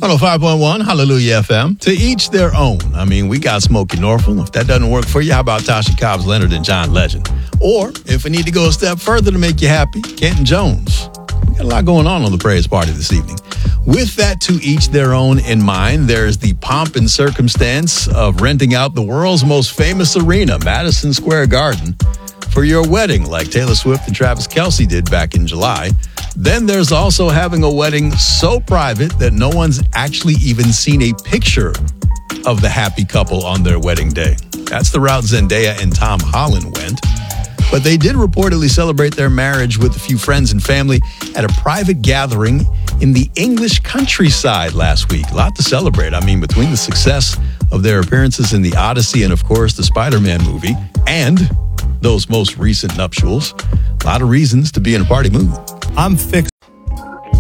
105.1 Hallelujah FM. To each their own. I mean, we got Smokey Norfolk. If that doesn't work for you, how about Tasha Cobbs Leonard and John Legend? Or, if we need to go a step further to make you happy, Kenton Jones. We got a lot going on the praise party this evening. With that to each their own in mind, there's the pomp and circumstance of renting out the world's most famous arena, Madison Square Garden, for your wedding, like Taylor Swift and Travis Kelce did back in July. Then there's also having a wedding so private that no one's actually even seen a picture of the happy couple on their wedding day. That's the route Zendaya and Tom Holland went. But they did reportedly celebrate their marriage with a few friends and family at a private gathering in the English countryside last week. A lot to celebrate. I mean, between the success of their appearances in The Odyssey and, of course, the Spider-Man movie and those most recent nuptials, a lot of reasons to be in a party mood. I'm fixed